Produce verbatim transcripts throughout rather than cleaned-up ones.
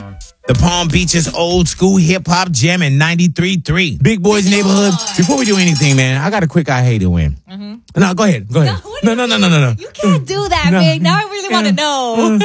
The Palm Beaches old school hip hop jam in ninety-three point three. Big Boys Neighborhood. Before we do anything, man, I got a quick I hate it win. Mm-hmm. No, go ahead. Go ahead. No, no, no, no, no, no, no. You can't do that, no. Big. Now I really want to know.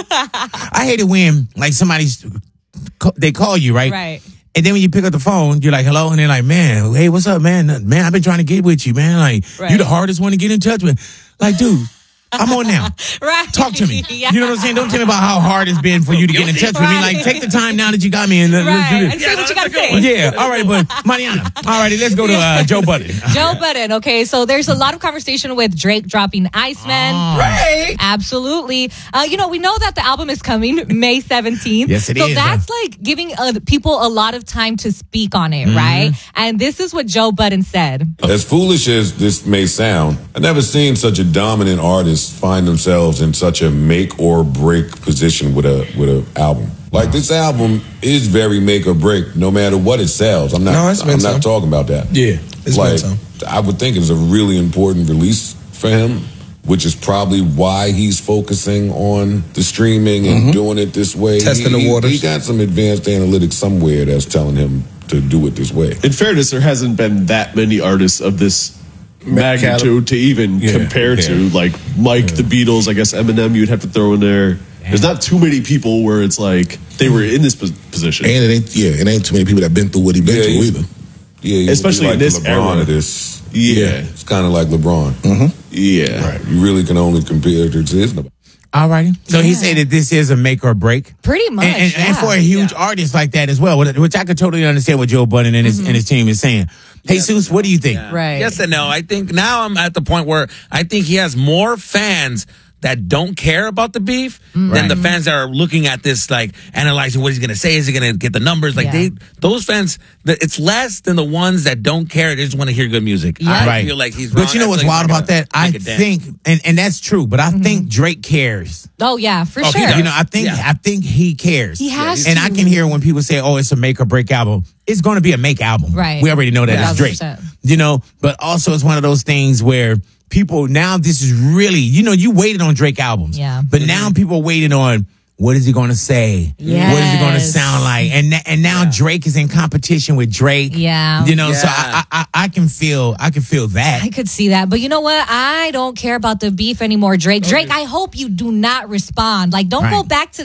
I hate it when, like, somebody's, they call you, right? Right. And then when you pick up the phone, you're like, hello? And they're like, man, hey, what's up, man? Man, I've been trying to get with you, man. Like, right. You the hardest one to get in touch with. Like, dude. I'm on now. Right. Talk to me. Yeah. You know what I'm saying? Don't tell me about how hard it's been for you to get in touch with right. me. Like, take the time now that you got me and uh, right. let's do this. And say what you got to say. Yeah. All right, but Mariana. All righty, let's go to uh, Joe Budden. Joe Budden. Okay, so there's a lot of conversation with Drake dropping Iceman. Oh. Right. Absolutely. Uh, you know, we know that the album is coming May seventeenth. Yes, it so is. So that's like giving uh, people a lot of time to speak on it, mm-hmm. right? And this is what Joe Budden said. As foolish as this may sound, I've never seen such a dominant artist find themselves in such a make or break position with a with an album. Like, this album is very make or break, no matter what it sells. I'm not. No, it's I'm so. not talking about that. Yeah, it's like so. I would think it's a really important release for him, which is probably why he's focusing on the streaming and mm-hmm. doing it this way. Testing he, the waters. He, he got some advanced analytics somewhere that's telling him to do it this way. In fairness, there hasn't been that many artists of this magnitude to even yeah, compare yeah. to, like Mike, yeah. the Beatles, I guess Eminem you'd have to throw in there. Damn. There's not too many people where it's like they were in this position. And it ain't, yeah, it ain't too many people that been through what he been yeah, through either. Yeah, especially like in this LeBron era. This, yeah. yeah, it's kind of like LeBron. Mm-hmm. Yeah, right. You really can only compare it to his. All righty. So yeah. he said that this is a make or break. Pretty much. And, and, yeah. and for a huge yeah. artist like that as well, which I could totally understand what Joe Budden and his, mm-hmm. and his team is saying. Hey, yes, Jesus, what do you think? Yeah. Right. Yes and no. I think now I'm at the point where I think he has more fans that don't care about the beef mm-hmm. than the fans that are looking at this, like, analyzing what he's going to say. Is he going to get the numbers? Like, yeah. they, those fans, it's less than the ones that don't care. They just want to hear good music. Yeah. I right. feel like he's wrong. But you know I what's like wild about that? I think, and, and that's true, but I mm-hmm. think Drake cares. Oh, yeah, for oh, sure. You know, I think yeah. I think he cares. He has And to. I can hear when people say, oh, it's a make or break album. It's going to be a make album. Right. We already know that yeah, it's Drake. You know, but also it's one of those things where people, now this is really, you know, you waited on Drake albums. Yeah. But now people are waiting on, what is he going to say? Yes. What is it going to sound like? And and now yeah. Drake is in competition with Drake. Yeah. You know, yeah. so I, I I can feel I can feel that. I could see that. But you know what? I don't care about the beef anymore, Drake. Drake, I hope you do not respond. Like, don't right. go back to